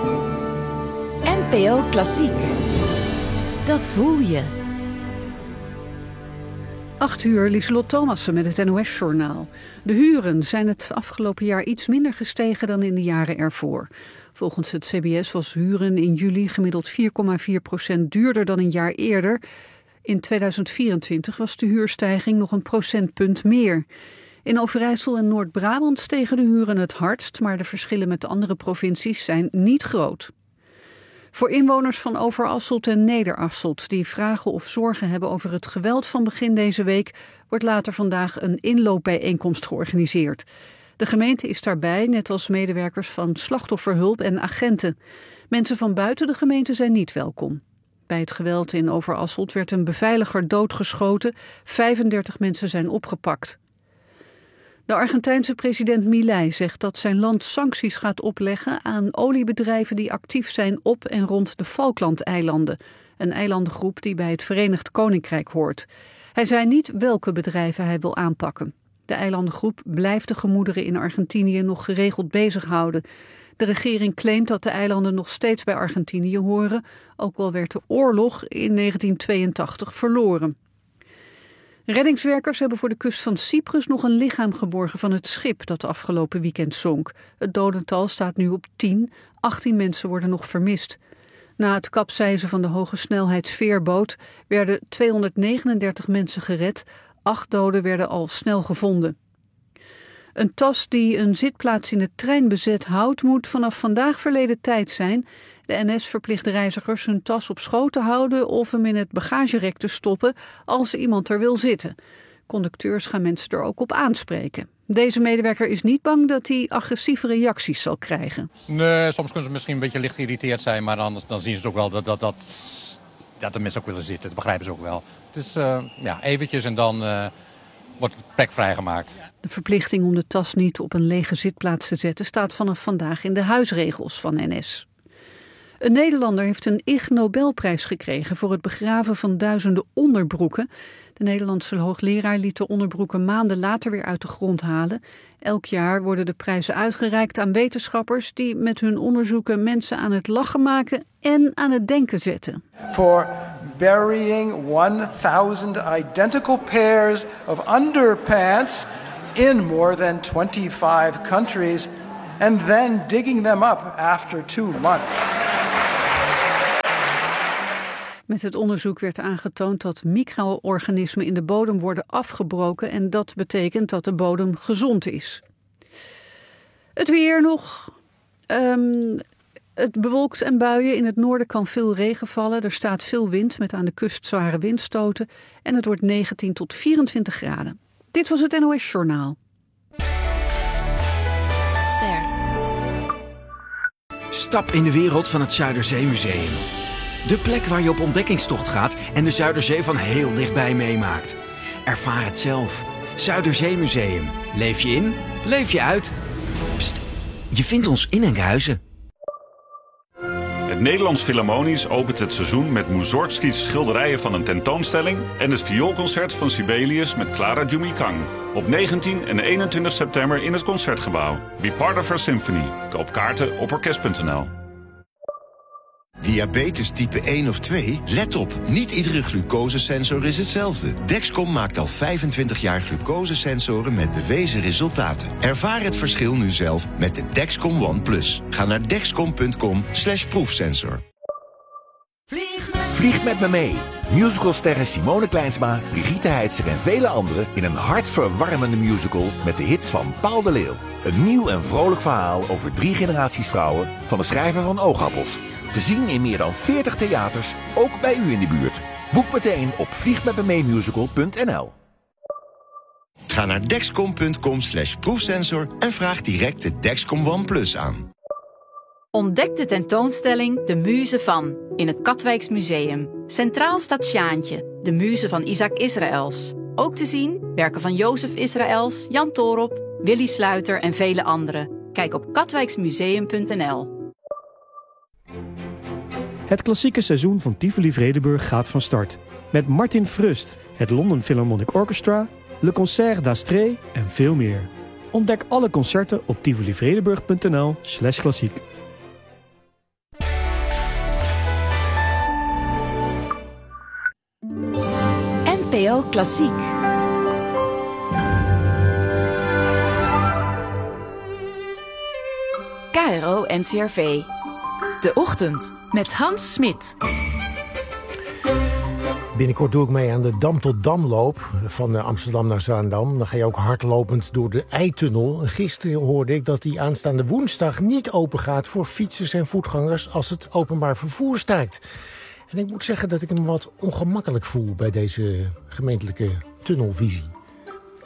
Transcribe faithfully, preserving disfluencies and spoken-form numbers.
N P O Klassiek. Dat voel je. Acht uur, Lieselot Thomassen met het N O S-journaal. De huren zijn het afgelopen jaar iets minder gestegen dan in de jaren ervoor. Volgens het C B S was huren in juli gemiddeld vier komma vier procent duurder dan een jaar eerder. In tweeduizend vierentwintig was de huurstijging nog een procentpunt meer. In Overijssel en Noord-Brabant stegen de huren het hardst, maar de verschillen met de andere provincies zijn niet groot. Voor inwoners van Overasselt en Nederasselt die vragen of zorgen hebben over het geweld van begin deze week, wordt later vandaag een inloopbijeenkomst georganiseerd. De gemeente is daarbij, net als medewerkers van slachtofferhulp en agenten. Mensen van buiten de gemeente zijn niet welkom. Bij het geweld in Overasselt werd een beveiliger doodgeschoten. vijfendertig mensen zijn opgepakt. De Argentijnse president Milei zegt dat zijn land sancties gaat opleggen aan oliebedrijven die actief zijn op en rond de Falklandeilanden, een eilandengroep die bij het Verenigd Koninkrijk hoort. Hij zei niet welke bedrijven hij wil aanpakken. De eilandengroep blijft de gemoederen in Argentinië nog geregeld bezighouden. De regering claimt dat de eilanden nog steeds bij Argentinië horen, ook al werd de oorlog in negentien tweeëntachtig verloren. Reddingswerkers hebben voor de kust van Cyprus nog een lichaam geborgen van het schip dat afgelopen weekend zonk. Het dodental staat nu op tien, achttien mensen worden nog vermist. Na het kapseizen van de hogesnelheidsveerboot werden tweehonderdnegenendertig mensen gered, acht doden werden al snel gevonden. Een tas die een zitplaats in de trein bezet houdt, moet vanaf vandaag verleden tijd zijn. De N S verplicht de reizigers hun tas op schoot te houden of hem in het bagagerek te stoppen als iemand er wil zitten. Conducteurs gaan mensen er ook op aanspreken. Deze medewerker is niet bang dat hij agressieve reacties zal krijgen. Nee, soms kunnen ze misschien een beetje licht geïrriteerd zijn, maar anders dan zien ze het ook wel dat, dat, dat, dat de mensen ook willen zitten. Dat begrijpen ze ook wel. Het is uh, ja, eventjes en dan uh, wordt het plek vrijgemaakt. De verplichting om de tas niet op een lege zitplaats te zetten staat vanaf vandaag in de huisregels van N S. Een Nederlander heeft een Ig Nobelprijs gekregen voor het begraven van duizenden onderbroeken. De Nederlandse hoogleraar liet de onderbroeken maanden later weer uit de grond halen. Elk jaar worden de prijzen uitgereikt aan wetenschappers die met hun onderzoeken mensen aan het lachen maken en aan het denken zetten. For burying one thousand identical pairs of underpants in more than twenty-five countries and then digging them up after two months. Met het onderzoek werd aangetoond dat micro-organismen in de bodem worden afgebroken en dat betekent dat de bodem gezond is. Het weer nog. Um, het bewolkt en buien. In het noorden kan veel regen vallen. Er staat veel wind met aan de kust zware windstoten. En het wordt negentien tot vierentwintig graden. Dit was het N O S-journaal. Ster. Stap in de wereld van het Zuiderzeemuseum. De plek waar je op ontdekkingstocht gaat en de Zuiderzee van heel dichtbij meemaakt. Ervaar het zelf. Zuiderzeemuseum. Leef je in, leef je uit. Pst, je vindt ons in Enkhuizen. Het Nederlands Philharmonisch opent het seizoen met Mussorgskis schilderijen van een tentoonstelling en het vioolconcert van Sibelius met Clara Jumikang. Op negentien en eenentwintig september in het Concertgebouw. Be part of our symphony. Koop kaarten op orkest punt n l. Diabetes type één of twee? Let op, niet iedere glucosesensor is hetzelfde. Dexcom maakt al vijfentwintig jaar glucosesensoren met bewezen resultaten. Ervaar het verschil nu zelf met de Dexcom One Plus. Ga naar dexcom punt com slash proefsensor. Vlieg met me mee. Musicalsterren Simone Kleinsma, Brigitte Heitzer en vele anderen in een hartverwarmende musical met de hits van Paul de Leeuw. Een nieuw en vrolijk verhaal over drie generaties vrouwen van de schrijver van Oogappels. Te zien in meer dan veertig theaters, ook bij u in de buurt. Boek meteen op vliegmetmemeemusical punt n l. Ga naar dexcom punt com slash proefsensor en vraag direct de Dexcom One Plus aan. Ontdek de tentoonstelling De Muze van in het Katwijks Museum. Centraal staat Sjaantje, de muze van Isaac Israëls. Ook te zien werken van Jozef Israëls, Jan Toorop, Willy Sluiter en vele anderen. Kijk op katwijksmuseum punt n l. Het klassieke seizoen van Tivoli Vredenburg gaat van start. Met Martin Frust, het London Philharmonic Orchestra, Le Concert d'Astrée en veel meer. Ontdek alle concerten op tivoli vredenburg punt n l slash klassiek. L Klassiek. K R O N C R V. De Ochtend met Hans Smit. Binnenkort doe ik mee aan de Dam tot Damloop van Amsterdam naar Zaandam. Dan ga je ook hardlopend door de Eitunnel. Gisteren hoorde ik dat die aanstaande woensdag niet open gaat voor fietsers en voetgangers als het openbaar vervoer staakt. En ik moet zeggen dat ik me wat ongemakkelijk voel bij deze gemeentelijke tunnelvisie.